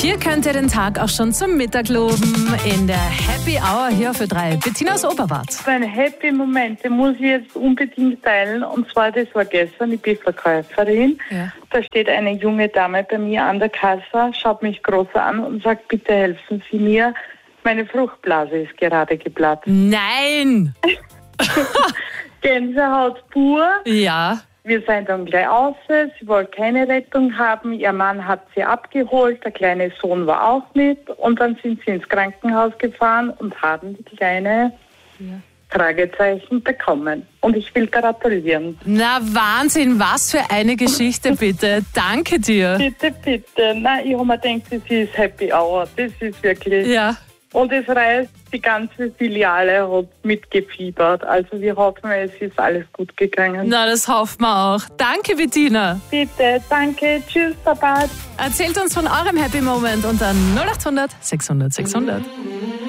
Hier könnt ihr den Tag auch schon zum Mittag loben in der Happy Hour hier für 3. Bettina aus Oberwart. Ein Happy Moment, den muss ich jetzt unbedingt teilen. Und zwar, das war gestern, ich bin Verkäuferin. Ja. Da steht eine junge Dame bei mir an der Kasse, schaut mich groß an und sagt, bitte helfen Sie mir, meine Fruchtblase ist gerade geplatzt. Nein! Gänsehaut pur. Ja. Wir sind dann gleich raus, sie wollte keine Rettung haben, ihr Mann hat sie abgeholt, der kleine Sohn war auch mit und dann sind sie ins Krankenhaus gefahren und haben die kleine Fragezeichen bekommen. Und ich will gratulieren. Na Wahnsinn, was für eine Geschichte bitte. Danke dir. Bitte, bitte. Nein, ich habe mir gedacht, das ist Happy Hour, das ist wirklich... Ja. Und es reißt, die ganze Filiale hat mitgefiebert. Also wir hoffen, es ist alles gut gegangen. Na, das hoffen wir auch. Danke, Bettina. Bitte, danke, tschüss, Baba. Erzählt uns von eurem Happy Moment unter 0800 600 600.